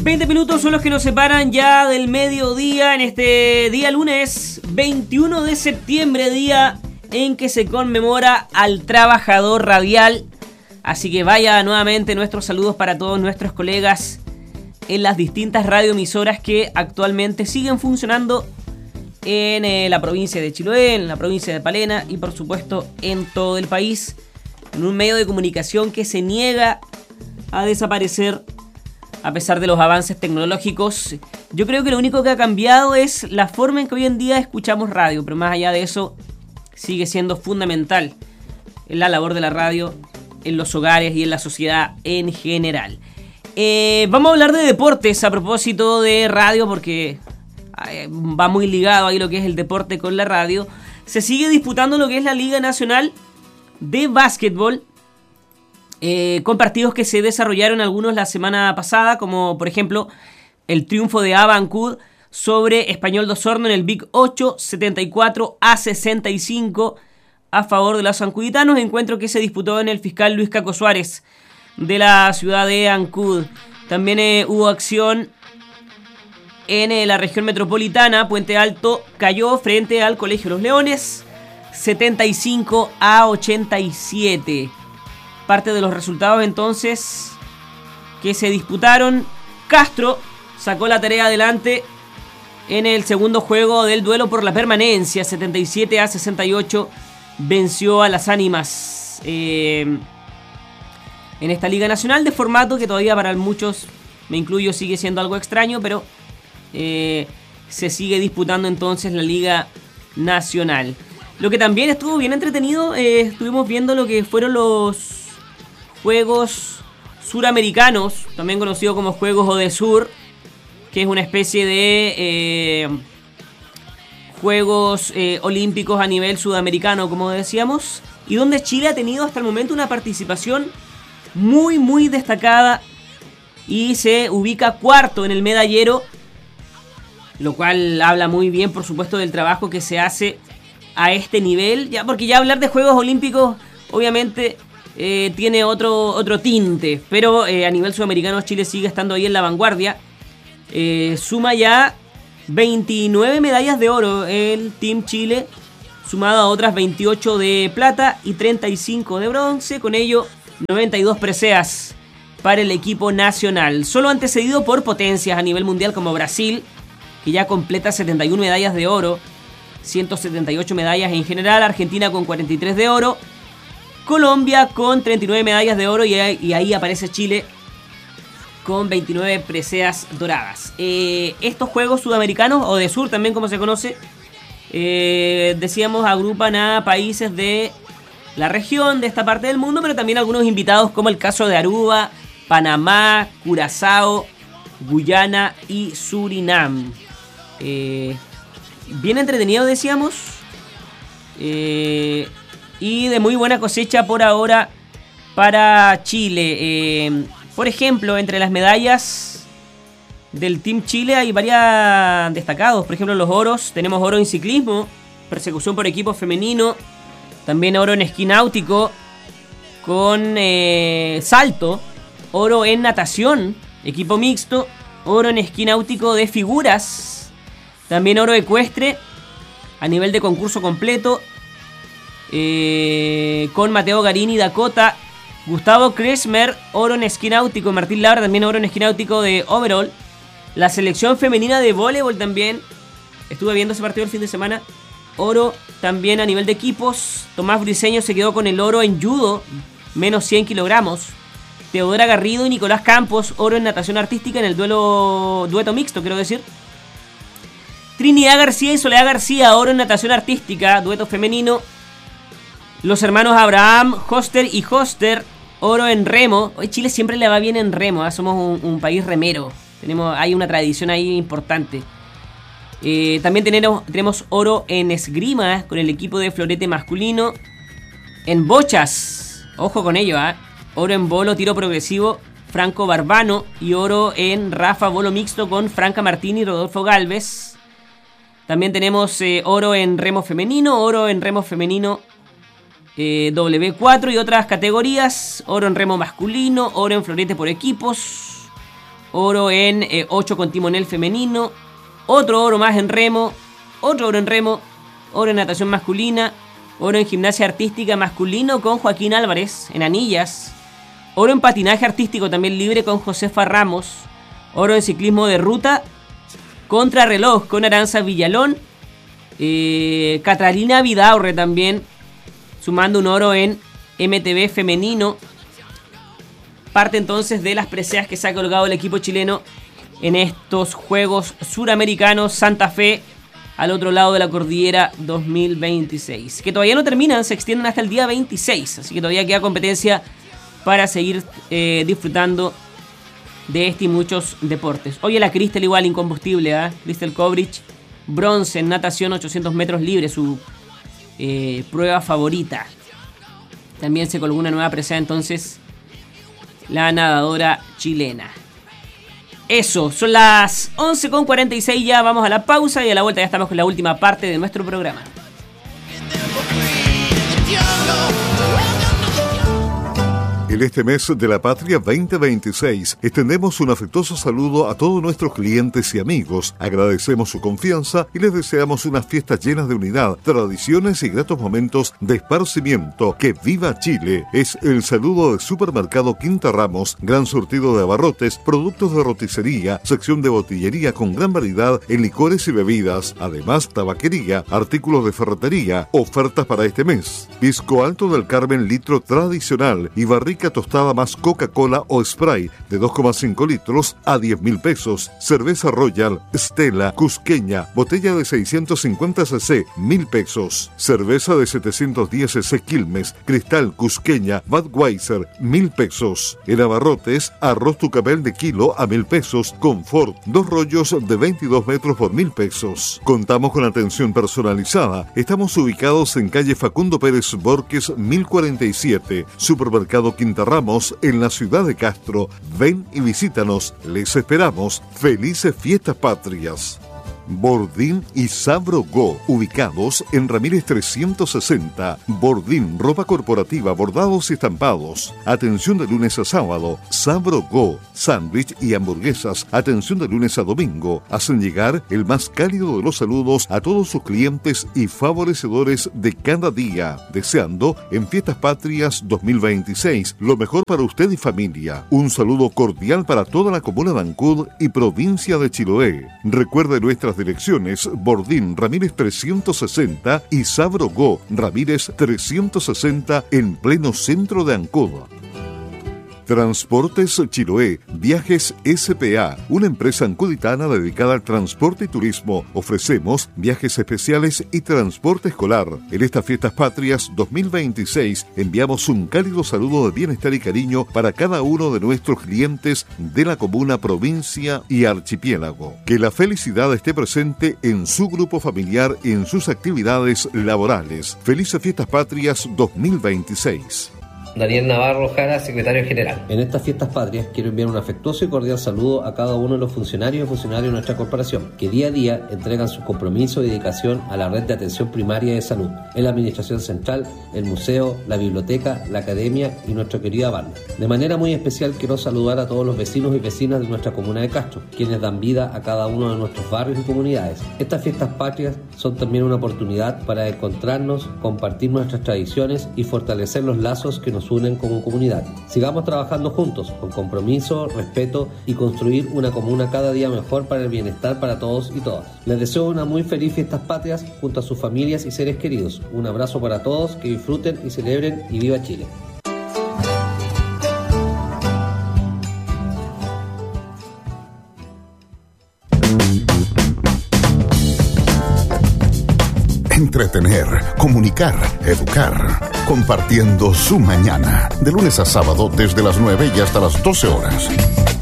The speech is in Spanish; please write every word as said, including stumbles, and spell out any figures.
veinte minutos son los que nos separan ya del mediodía en este día lunes veintiuno de septiembre, día en que se conmemora al trabajador radial. Así que vaya nuevamente nuestros saludos para todos nuestros colegas en las distintas radioemisoras que actualmente siguen funcionando en eh, la provincia de Chiloé, en la provincia de Palena y por supuesto en todo el país, en un medio de comunicación que se niega a desaparecer a pesar de los avances tecnológicos. Yo creo que lo único que ha cambiado es la forma en que hoy en día escuchamos radio, pero más allá de eso sigue siendo fundamental en la labor de la radio en los hogares y en la sociedad en general. Eh, vamos a hablar de deportes a propósito de radio porque eh, va muy ligado ahí lo que es el deporte con la radio. Se sigue disputando lo que es la Liga Nacional de Básquetbol, eh, con partidos que se desarrollaron algunos la semana pasada, como por ejemplo el triunfo de Abancud sobre Español de Osorno en el Big ocho, setenta y cuatro a sesenta y cinco a favor de los ancuditanos, encuentro que se disputó en el Fiscal Luis Caco Suárez de la ciudad de Ancud. También eh, hubo acción en eh, la región metropolitana. Puente Alto cayó frente al Colegio Los Leones, setenta y cinco a ochenta y siete. Parte de los resultados entonces que se disputaron. Castro sacó la tarea adelante en el segundo juego del duelo por la permanencia, setenta y siete a sesenta y ocho. Venció a las Ánimas eh, en esta Liga Nacional de formato que todavía para muchos, me incluyo, sigue siendo algo extraño, pero eh, se sigue disputando entonces la Liga Nacional. Lo que también estuvo bien entretenido, eh, estuvimos viendo lo que fueron los Juegos Suramericanos, también conocido como Juegos Odesur, que es una especie de eh, Juegos eh, Olímpicos a nivel sudamericano, como decíamos, y donde Chile ha tenido hasta el momento una participación muy muy destacada y se ubica cuarto en el medallero, lo cual habla muy bien, por supuesto, del trabajo que se hace a este nivel, ya porque ya hablar de Juegos Olímpicos obviamente eh, tiene otro, otro tinte, pero eh, a nivel sudamericano Chile sigue estando ahí en la vanguardia. Eh, suma ya veintinueve medallas de oro el Team Chile, sumado a otras veintiocho de plata y treinta y cinco de bronce. Con ello, noventa y dos preseas para el equipo nacional. Solo antecedido por potencias a nivel mundial como Brasil, que ya completa setenta y una medallas de oro, ciento setenta y ocho medallas en general. Argentina con cuarenta y tres de oro. Colombia con treinta y nueve medallas de oro y ahí, y ahí aparece Chile con veintinueve preseas doradas. Eh, estos Juegos Sudamericanos, o de Sur también como se conoce, eh, decíamos, agrupan a países de la región, de esta parte del mundo, pero también algunos invitados como el caso de Aruba, Panamá, Curazao, Guyana y Surinam. Eh, bien entretenido, decíamos, eh, y de muy buena cosecha por ahora para Chile. Eh, Por ejemplo, entre las medallas del Team Chile hay varias destacados. Por ejemplo, los oros. Tenemos oro en ciclismo, persecución por equipo femenino. También oro en esquí náutico con eh, salto. Oro en natación, equipo mixto. Oro en esquí náutico de figuras. También oro ecuestre a nivel de concurso completo. Eh, con Mateo Garini, Dakota. Gustavo Kresmer, oro en esquí náutico. Martín Labra, también oro en esquí náutico de overall. La selección femenina de voleibol también. Estuve viendo ese partido el fin de semana. Oro también a nivel de equipos. Tomás Briceño se quedó con el oro en judo, menos cien kilogramos. Teodora Garrido y Nicolás Campos, oro en natación artística en el duelo dueto mixto, quiero decir. Trinidad García y Soledad García, oro en natación artística, dueto femenino. Los hermanos Abraham, Hoster y Hoster, oro en remo. Hoy Chile siempre le va bien en remo, ¿eh? Somos un, un país remero. Tenemos, hay una tradición ahí importante. Eh, también tenemos, tenemos oro en esgrima con el equipo de florete masculino. En bochas, ojo con ello, ¿eh? Oro en bolo, tiro progresivo, Franco Barbano. Y oro en rafa, bolo mixto con Franca Martini y Rodolfo Galvez. También tenemos eh, oro en remo femenino, oro en remo femenino Eh, doble u cuatro y otras categorías. Oro en remo masculino, oro en florete por equipos, oro en eh, ocho con timonel femenino, otro oro más en remo, otro oro en remo, oro en natación masculina, oro en gimnasia artística masculino con Joaquín Álvarez en anillas, oro en patinaje artístico también libre con Josefa Ramos, oro en ciclismo de ruta, contrarreloj con Aranza Villalón, eh, Catalina Vidaurre también, sumando un oro en M T B femenino. Parte entonces de las preseas que se ha colgado el equipo chileno en estos Juegos Suramericanos Santa Fe al otro lado de la cordillera dos mil veintiséis, que todavía no terminan, se extienden hasta el día veintiséis, así que todavía queda competencia para seguir eh, disfrutando de este y muchos deportes. Oye, la Cristel igual incombustible, ¿eh? Cristel Kovrich, bronce en natación ochocientos metros libre, su eh, prueba favorita. También se colgó una nueva presea entonces la nadadora chilena. Eso, son las once con cuarenta y seis, ya vamos a la pausa y a la vuelta ya estamos con la última parte de nuestro programa. En este mes de la Patria veinte veintiséis, extendemos un afectuoso saludo a todos nuestros clientes y amigos. Agradecemos su confianza y les deseamos unas fiestas llenas de unidad, tradiciones y gratos momentos de esparcimiento. ¡Que viva Chile! Es el saludo de Supermercado Quinta Ramos, gran surtido de abarrotes, productos de roticería, sección de botillería con gran variedad en licores y bebidas, además tabaquería, artículos de ferretería, ofertas para este mes. Pisco Alto del Carmen litro tradicional y barrica tostada más Coca-Cola o Spray de dos coma cinco litros a diez mil pesos. Cerveza Royal, Stella, Cusqueña, botella de seiscientos cincuenta centilitros, mil pesos. Cerveza de setecientos diez centilitros Quilmes, Cristal, Cusqueña, Budweiser, mil pesos. En abarrotes, arroz Tucapel de kilo a mil pesos. Confort, dos rollos de veintidós metros por mil pesos. Contamos con atención personalizada. Estamos ubicados en calle Facundo Pérez Borges mil cuarenta y siete. Supermercado Quinta Ramos en la ciudad de Castro. Ven y visítanos. Les esperamos. Felices fiestas patrias. Bordín y Sabro Go, ubicados en Ramírez trescientos sesenta. Bordín, ropa corporativa, bordados y estampados. Atención de lunes a sábado. Sabro Go, sándwich y hamburguesas. Atención de lunes a domingo. Hacen llegar el más cálido de los saludos a todos sus clientes y favorecedores de cada día. Deseando en Fiestas Patrias dos mil veintiséis lo mejor para usted y familia. Un saludo cordial para toda la comuna de Ancud y provincia de Chiloé. Recuerde nuestras direcciones: Bordín, Ramírez trescientos sesenta y Sabro Go, Ramírez trescientos sesenta en pleno centro de Ancud. Transportes Chiloé, Viajes S P A, una empresa ancuditana dedicada al transporte y turismo. Ofrecemos viajes especiales y transporte escolar. En estas Fiestas Patrias dos mil veintiséis enviamos un cálido saludo de bienestar y cariño para cada uno de nuestros clientes de la comuna, provincia y archipiélago. Que la felicidad esté presente en su grupo familiar y en sus actividades laborales. Felices Fiestas Patrias dos mil veintiséis. Daniel Navarro Jara, secretario general. En estas Fiestas Patrias quiero enviar un afectuoso y cordial saludo a cada uno de los funcionarios y funcionarios de nuestra corporación, que día a día entregan su compromiso y dedicación a la red de atención primaria de salud, en la Administración Central, el museo, la biblioteca, la academia y nuestra querida banda. De manera muy especial quiero saludar a todos los vecinos y vecinas de nuestra comuna de Castro, quienes dan vida a cada uno de nuestros barrios y comunidades. Estas Fiestas Patrias son también una oportunidad para encontrarnos, compartir nuestras tradiciones y fortalecer los lazos que nos unen como comunidad. Sigamos trabajando juntos, con compromiso, respeto y construir una comuna cada día mejor para el bienestar para todos y todas. Les deseo una muy feliz Fiestas Patrias junto a sus familias y seres queridos. Un abrazo para todos, que disfruten y celebren y viva Chile. Entretener, comunicar, educar, compartiendo su mañana, de lunes a sábado desde las nueve y hasta las doce horas.